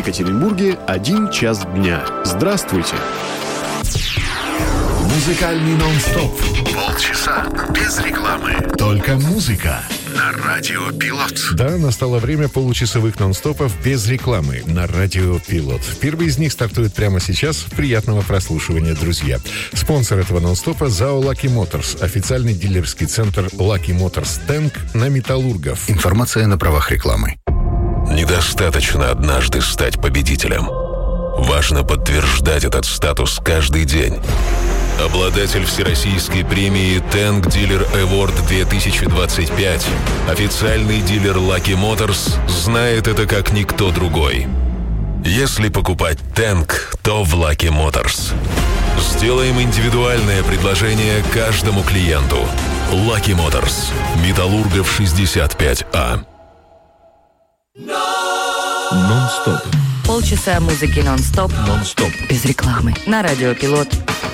Екатеринбурге 1 час дня. Здравствуйте! Музыкальный нон-стоп. Полчаса без рекламы. Только музыка. На Радио Пилот. Да, настало время получасовых нон-стопов без рекламы на Радио Пилот. Первый из них стартует прямо сейчас. Приятного прослушивания, друзья. Спонсор этого нон-стопа — ЗАО Lucky Motors, официальный дилерский центр Lucky Motors Tank на Металлургов. Информация на правах рекламы. Недостаточно однажды стать победителем. Важно подтверждать этот статус каждый день. Обладатель всероссийской премии Tank Dealer Award 2025, официальный дилер Lucky Motors, знает это как никто другой. Если покупать Tank, то в Lucky Motors. Сделаем индивидуальное предложение каждому клиенту. Lucky Motors. Металлургов 65А. Нон-стоп. Полчаса музыки нон-стоп. Нон-стоп. Без рекламы. На Радио Пилот.